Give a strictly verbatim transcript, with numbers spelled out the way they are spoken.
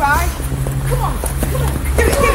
guy. Come on, come on. Get it, get it.